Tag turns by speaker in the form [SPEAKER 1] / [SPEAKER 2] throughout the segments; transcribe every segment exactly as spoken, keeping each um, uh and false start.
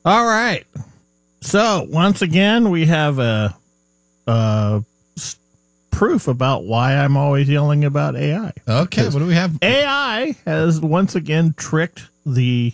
[SPEAKER 1] All right. So once again, we have a, a s- proof about why I'm always yelling about A I.
[SPEAKER 2] Okay, what do we have?
[SPEAKER 1] A I has once again tricked the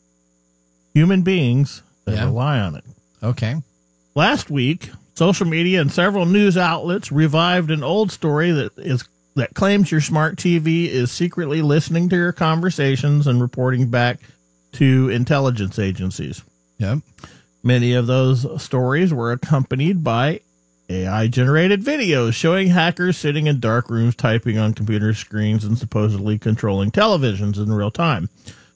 [SPEAKER 1] human beings that
[SPEAKER 2] Yeah.
[SPEAKER 1] rely on it.
[SPEAKER 2] Okay.
[SPEAKER 1] Last week, social media and several news outlets revived an old story that is that claims your smart T V is secretly listening to your conversations and reporting back to intelligence agencies.
[SPEAKER 2] Yep.
[SPEAKER 1] Many of those stories were accompanied by A I-generated videos showing hackers sitting in dark rooms typing on computer screens and supposedly controlling televisions in real time.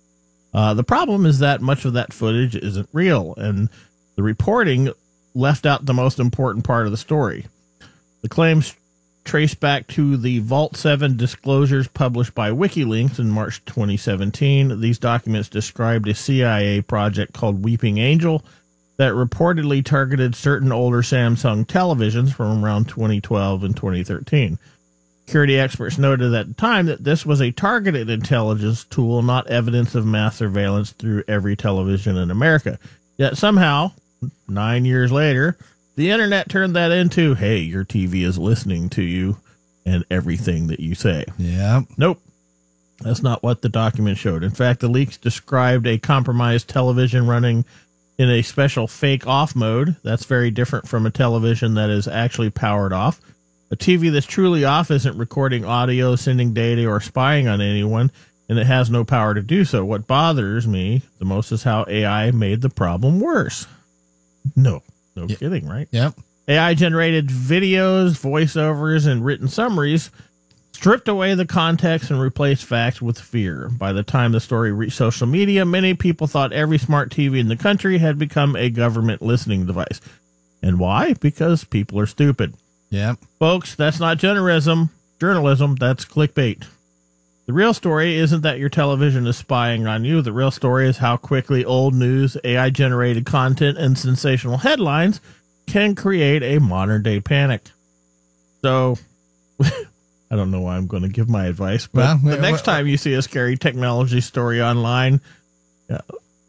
[SPEAKER 1] Uh, the problem is that much of that footage isn't real, and the reporting left out the most important part of the story. The claims trace back to the Vault seven disclosures published by WikiLeaks in March twenty seventeen. These documents described a C I A project called Weeping Angel that reportedly targeted certain older Samsung televisions from around twenty twelve and twenty thirteen. Security experts noted at the time that this was a targeted intelligence tool, not evidence of mass surveillance through every television in America. Yet somehow, nine years later, the internet turned that into, hey, your T V is listening to you and everything that you say.
[SPEAKER 2] Yeah.
[SPEAKER 1] Nope. That's not what the document showed. In fact, the leaks described a compromised television running in a special fake off mode. That's very different from a television that is actually powered off. A T V that's truly off isn't recording audio, sending data, or spying on anyone, and it has no power to do so. What bothers me the most is how A I made the problem worse. No, no
[SPEAKER 2] Yep.
[SPEAKER 1] kidding, right?
[SPEAKER 2] Yep.
[SPEAKER 1] A I-generated videos, voiceovers, and written summaries stripped away the context and replaced facts with fear. By the time the story reached social media, many people thought every smart T V in the country had become a government listening device. And why? Because people are stupid.
[SPEAKER 2] Yep.
[SPEAKER 1] Folks, that's not journalism. Journalism, that's clickbait. The real story isn't that your television is spying on you. The real story is how quickly old news, A I-generated content, and sensational headlines can create a modern-day panic. So, I don't know why I'm going to give my advice, but
[SPEAKER 2] Well,
[SPEAKER 1] the next
[SPEAKER 2] well,
[SPEAKER 1] time you see a scary technology story online, uh,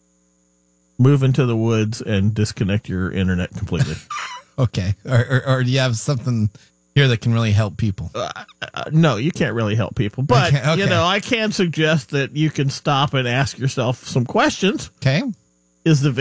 [SPEAKER 1] move into the woods and disconnect your internet completely.
[SPEAKER 2] Okay. Or, or, or do you have something here that can really help people?
[SPEAKER 1] Uh, uh, no, you can't really help people, but
[SPEAKER 2] Okay, okay.
[SPEAKER 1] you know, I can suggest that you can stop and ask yourself some questions.
[SPEAKER 2] Okay.
[SPEAKER 1] Is the